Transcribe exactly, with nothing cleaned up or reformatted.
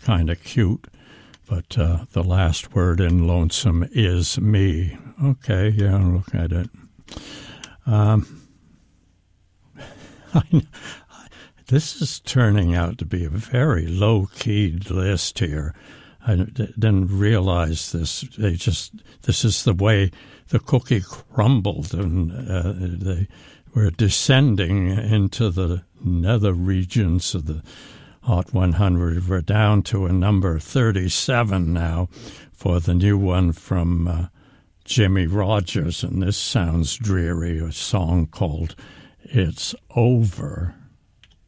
kind of cute. But uh, the last word in Lonesome is me. Okay, yeah, look at it. Um, I, this is turning out to be a very low-keyed list here. I didn't realize this. They just this is the way the cookie crumbled, and uh, they were descending into the nether regions of the Hot one hundred. We're down to a number thirty-seven now for the new one from uh, Jimmie Rodgers, and this sounds dreary, a song called It's Over.